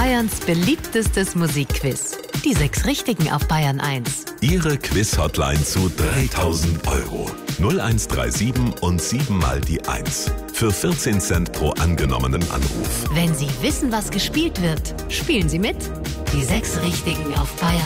Bayerns beliebtestes Musikquiz. Die 6 Richtigen auf Bayern 1. Ihre Quiz-Hotline zu 3.000 €. 0137 und 7 mal die 1. Für 14 Cent pro angenommenen Anruf. Wenn Sie wissen, was gespielt wird, spielen Sie mit. Die 6 Richtigen auf Bayern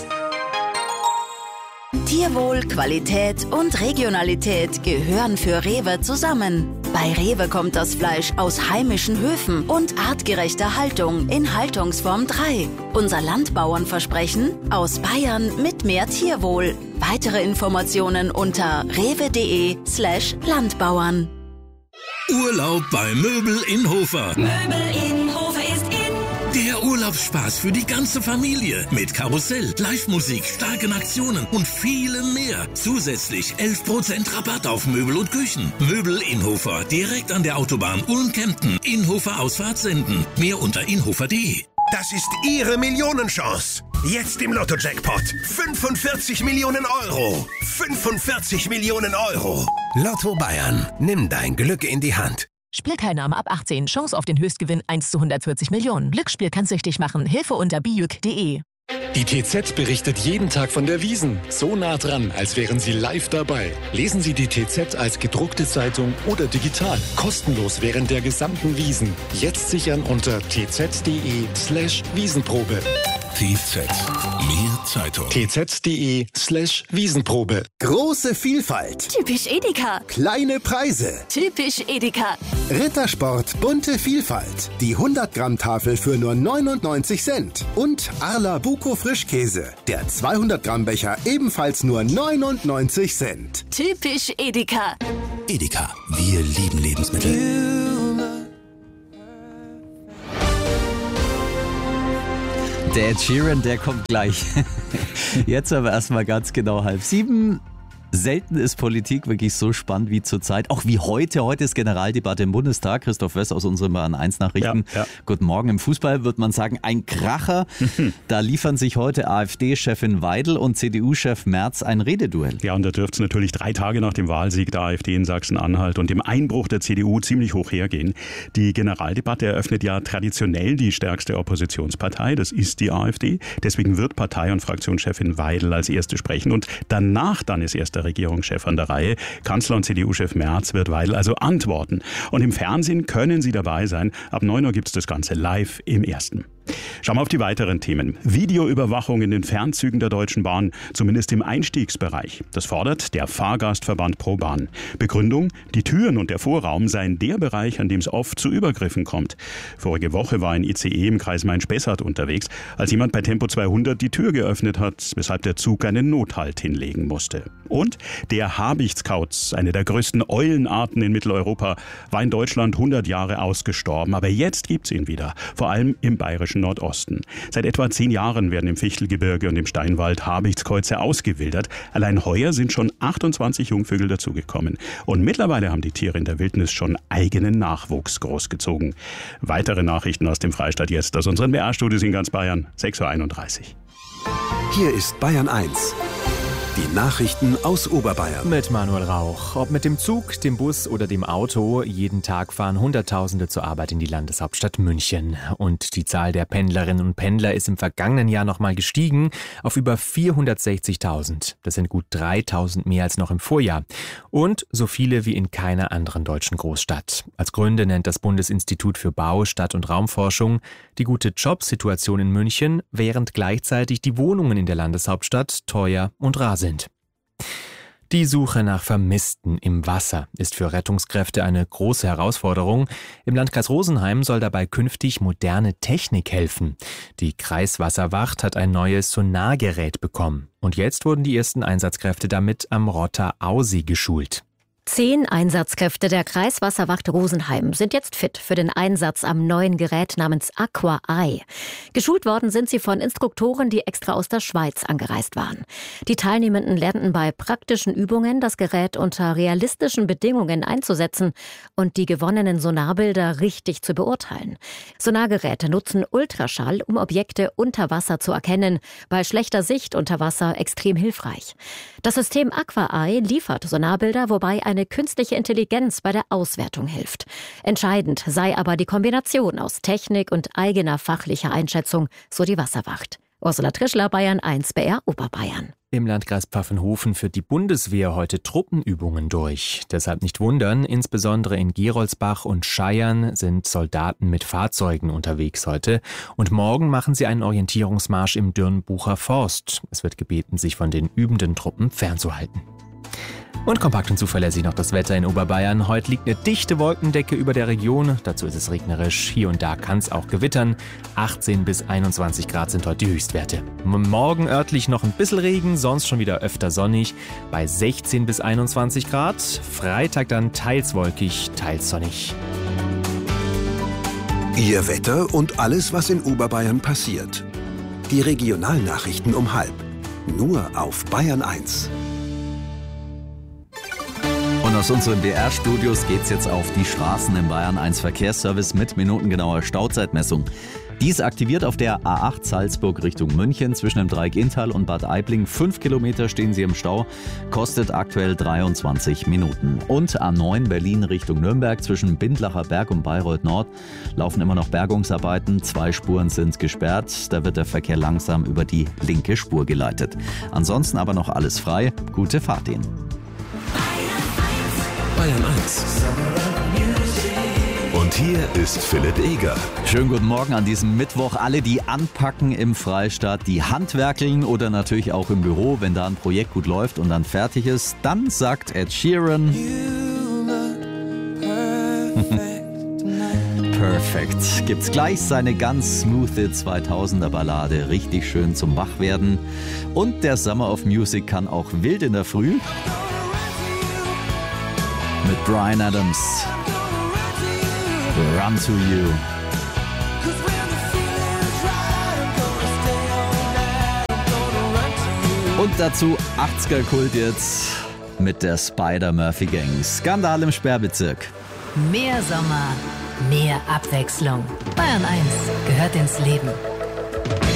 1. Tierwohl, Qualität und Regionalität gehören für Rewe zusammen. Bei Rewe kommt das Fleisch aus heimischen Höfen und artgerechter Haltung in Haltungsform 3. Unser Landbauernversprechen: aus Bayern mit mehr Tierwohl. Weitere Informationen unter rewe.de/Landbauern. Urlaub bei Möbel Innhofer. Möbel Innhofer ist in. Der Urlaubsspaß für die ganze Familie. Mit Karussell, Live-Musik, starken Aktionen und vielem mehr. Zusätzlich 11% Rabatt auf Möbel und Küchen. Möbel Innhofer, direkt an der Autobahn Ulm-Kempten. Innhofer Ausfahrt senden. Mehr unter innhofer.de. Das ist Ihre Millionenchance. Jetzt im Lotto-Jackpot. 45 Millionen €. 45 Millionen €. Lotto Bayern. Nimm dein Glück in die Hand. Spielteilnahme ab 18. Chance auf den Höchstgewinn 1 zu 140 Millionen. Glücksspiel kann süchtig machen. Hilfe unter bijuk.de. Die TZ berichtet jeden Tag von der Wiesn. So nah dran, als wären Sie live dabei. Lesen Sie die TZ als gedruckte Zeitung oder digital. Kostenlos während der gesamten Wiesn. Jetzt sichern unter tz.de/Wiesenprobe. TZ. Mehr Zeitung. tz.de/Wiesenprobe. Große Vielfalt. Typisch Edeka. Kleine Preise. Typisch Edeka. Rittersport bunte Vielfalt. Die 100-Gramm-Tafel für nur 99 Cent. Und Arla Buko Frischkäse. Der 200-Gramm-Becher ebenfalls nur 99 Cent. Typisch Edeka. Edeka. Wir lieben Lebensmittel. Der Ed Sheeran, der kommt gleich. Jetzt aber erstmal ganz genau 6:30. Selten ist Politik wirklich so spannend wie zurzeit. Auch wie heute. Heute ist Generaldebatte im Bundestag. Christoph Wess aus unseren Bayern 1 Nachrichten. Ja. Guten Morgen. Im Fußball wird man sagen, ein Kracher. Da liefern sich heute AfD-Chefin Weidel und CDU-Chef Merz ein Rededuell. Ja, und da dürfte es natürlich 3 Tage nach dem Wahlsieg der AfD in Sachsen-Anhalt und dem Einbruch der CDU ziemlich hoch hergehen. Die Generaldebatte eröffnet ja traditionell die stärkste Oppositionspartei. Das ist die AfD. Deswegen wird Partei- und Fraktionschefin Weidel als erste sprechen. Und danach dann ist erst der Regierungschef an der Reihe. Kanzler und CDU-Chef Merz wird Weidel also antworten. Und im Fernsehen können Sie dabei sein. Ab 9 Uhr gibt es das Ganze live im Ersten. Schauen wir auf die weiteren Themen. Videoüberwachung in den Fernzügen der Deutschen Bahn, zumindest im Einstiegsbereich. Das fordert der Fahrgastverband ProBahn. Begründung: Die Türen und der Vorraum seien der Bereich, an dem es oft zu Übergriffen kommt. Vorige Woche war ein ICE im Kreis Main-Spessart unterwegs, als jemand bei Tempo 200 die Tür geöffnet hat, weshalb der Zug einen Nothalt hinlegen musste. Und der Habichtskauz, eine der größten Eulenarten in Mitteleuropa, war in Deutschland 100 Jahre ausgestorben. Aber jetzt gibt's ihn wieder, vor allem im bayerischen Nordosten. Seit etwa 10 Jahren werden im Fichtelgebirge und im Steinwald Habichtskäuze ausgewildert. Allein heuer sind schon 28 Jungvögel dazugekommen. Und mittlerweile haben die Tiere in der Wildnis schon eigenen Nachwuchs großgezogen. Weitere Nachrichten aus dem Freistaat jetzt aus unseren BR-Studios in ganz Bayern, 6:31 Uhr. Hier ist Bayern 1. Die Nachrichten aus Oberbayern. Mit Manuel Rauch. Ob mit dem Zug, dem Bus oder dem Auto, jeden Tag fahren Hunderttausende zur Arbeit in die Landeshauptstadt München. Und die Zahl der Pendlerinnen und Pendler ist im vergangenen Jahr nochmal gestiegen auf über 460.000. Das sind gut 3.000 mehr als noch im Vorjahr. Und so viele wie in keiner anderen deutschen Großstadt. Als Gründe nennt das Bundesinstitut für Bau-, Stadt- und Raumforschung die gute Jobsituation in München, während gleichzeitig die Wohnungen in der Landeshauptstadt teuer und rar sind. Die Suche nach Vermissten im Wasser ist für Rettungskräfte eine große Herausforderung. Im Landkreis Rosenheim soll dabei künftig moderne Technik helfen. Die Kreiswasserwacht hat ein neues Sonargerät bekommen. Und jetzt wurden die ersten Einsatzkräfte damit am Rotter Aussee geschult. 10 Einsatzkräfte der Kreiswasserwacht Rosenheim sind jetzt fit für den Einsatz am neuen Gerät namens Aqua Eye. Geschult worden sind sie von Instruktoren, die extra aus der Schweiz angereist waren. Die Teilnehmenden lernten bei praktischen Übungen, das Gerät unter realistischen Bedingungen einzusetzen und die gewonnenen Sonarbilder richtig zu beurteilen. Sonargeräte nutzen Ultraschall, um Objekte unter Wasser zu erkennen, bei schlechter Sicht unter Wasser extrem hilfreich. Das System Aqua Eye liefert Sonarbilder, wobei ein eine künstliche Intelligenz bei der Auswertung hilft. Entscheidend sei aber die Kombination aus Technik und eigener fachlicher Einschätzung, so die Wasserwacht. Ursula Trischler, Bayern 1, BR Oberbayern. Im Landkreis Pfaffenhofen führt die Bundeswehr heute Truppenübungen durch. Deshalb nicht wundern, insbesondere in Geroldsbach und Scheiern sind Soldaten mit Fahrzeugen unterwegs heute. Und morgen machen sie einen Orientierungsmarsch im Dürnbucher Forst. Es wird gebeten, sich von den übenden Truppen fernzuhalten. Und kompakt und zuverlässig noch das Wetter in Oberbayern. Heute liegt eine dichte Wolkendecke über der Region. Dazu ist es regnerisch. Hier und da kann es auch gewittern. 18 bis 21 Grad sind heute die Höchstwerte. Morgen örtlich noch ein bisschen Regen, sonst schon wieder öfter sonnig. Bei 16 bis 21 Grad. Freitag dann teils wolkig, teils sonnig. Ihr Wetter und alles, was in Oberbayern passiert. Die Regionalnachrichten um 12:30. Nur auf Bayern 1. Und aus unseren BR-Studios geht's jetzt auf die Straßen im Bayern 1 Verkehrsservice mit minutengenauer Stauzeitmessung. Dies aktiviert auf der A8 Salzburg Richtung München zwischen dem Dreieck Inntal und Bad Aibling. 5 Kilometer stehen sie im Stau, kostet aktuell 23 Minuten. Und A9 Berlin Richtung Nürnberg zwischen Bindlacher Berg und Bayreuth Nord laufen immer noch Bergungsarbeiten. 2 Spuren sind gesperrt, da wird der Verkehr langsam über die linke Spur geleitet. Ansonsten aber noch alles frei. Gute Fahrt Ihnen. Bayern 1. Und hier ist Philipp Eger. Schönen guten Morgen an diesem Mittwoch. Alle, die anpacken im Freistaat, die handwerkeln oder natürlich auch im Büro, wenn da ein Projekt gut läuft und dann fertig ist, dann sagt Ed Sheeran: Perfekt. Gibt's gleich seine ganz smooth 2000er Ballade. Richtig schön zum Wachwerden. Und der Summer of Music kann auch wild in der Früh. Mit Bryan Adams. Run to You. Und dazu 80er-Kult jetzt mit der Spider-Murphy-Gang. Skandal im Sperrbezirk. Mehr Sommer, mehr Abwechslung. Bayern 1 gehört ins Leben.